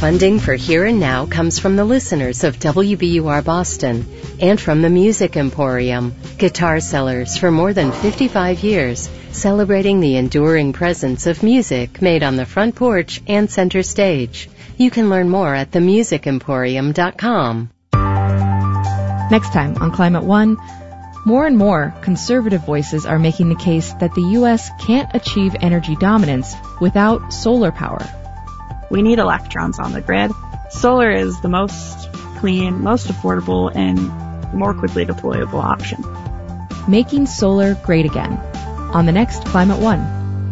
Funding for Here and Now comes from the listeners of WBUR Boston and from the Music Emporium, guitar sellers for more than 55 years, celebrating the enduring presence of music made on the front porch and center stage. You can learn more at themusicemporium.com. Next time on Climate One, more and more conservative voices are making the case that the U.S. can't achieve energy dominance without solar power. We need electrons on the grid. Solar is the most clean, most affordable, and more quickly deployable option. Making solar great again on the next Climate One.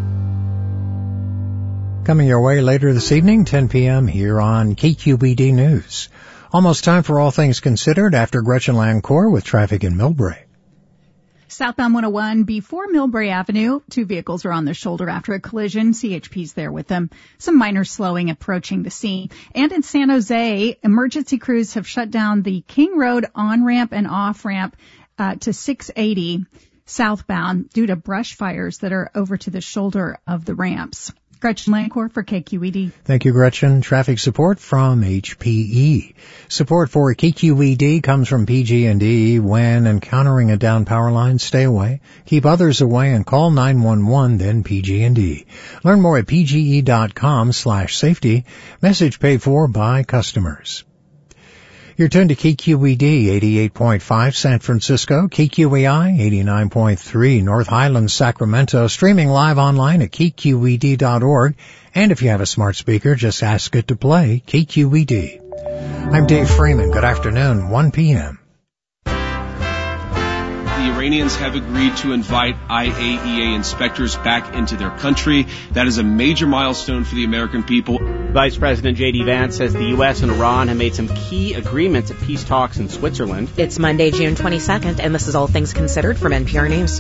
Coming your way later this evening, 10 p.m. here on KQED News. Almost time for All Things Considered after Gretchen Lancourt with traffic in Millbrae. Southbound 101 before Millbrae Avenue. 2 vehicles are on their shoulder after a collision. CHP's there with them. Some minor slowing approaching the scene. And in San Jose, emergency crews have shut down the King Road on-ramp and off-ramp to 680 southbound due to brush fires that are over to the shoulder of the ramps. Gretchen Lancourt for KQED. Thank you, Gretchen. Traffic support from HPE. Support for KQED comes from PG&E. When encountering a down power line, stay away. Keep others away and call 911, then PG&E. Learn more at pge.com/safety. Message paid for by customers. You're tuned to KQED 88.5 San Francisco, KQEI 89.3 North Highlands, Sacramento, streaming live online at kqed.org. And if you have a smart speaker, just ask it to play KQED. I'm Dave Freeman. Good afternoon, 1 p.m. The Iranians have agreed to invite IAEA inspectors back into their country. That is a major milestone for the American people. Vice President J.D. Vance says the U.S. and Iran have made some key agreements at peace talks in Switzerland. It's Monday, June 22nd, and this is All Things Considered from NPR News.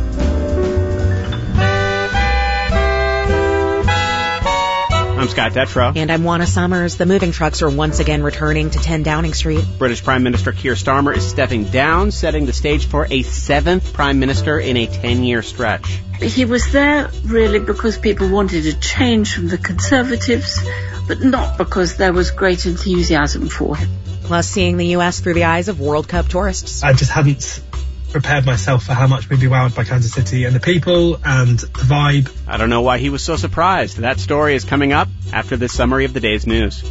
I'm Scott Detrow. And I'm Juana Summers. The moving trucks are once again returning to 10 Downing Street. British Prime Minister Keir Starmer is stepping down, setting the stage for a 7th Prime Minister in a 10-year stretch. He was there really because people wanted a change from the Conservatives, but not because there was great enthusiasm for him. Plus, seeing the U.S. through the eyes of World Cup tourists. I just hadn't prepared myself for how much we'd be wowed by Kansas City and the people and the vibe. I don't know why he was so surprised. That story is coming up after this summary of the day's news.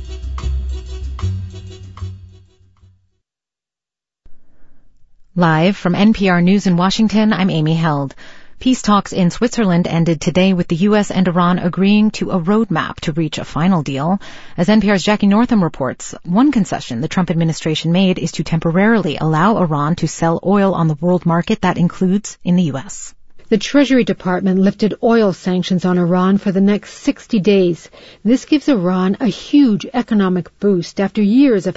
Live from NPR News in Washington, I'm Amy Held. Peace talks in Switzerland ended today with the U.S. and Iran agreeing to a roadmap to reach a final deal. As NPR's Jackie Northam reports, one concession the Trump administration made is to temporarily allow Iran to sell oil on the world market. That includes in the U.S. The Treasury Department lifted oil sanctions on Iran for the next 60 days. This gives Iran a huge economic boost after years of